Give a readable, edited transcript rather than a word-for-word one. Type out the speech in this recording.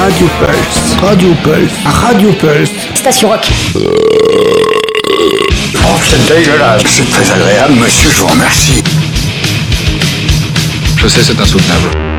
Radio Pulse. Radio Pulse. Radio Pulse. Station Rock. Oh, c'est dégueulasse. C'est très agréable, monsieur, je vous remercie. Je sais, c'est insoutenable.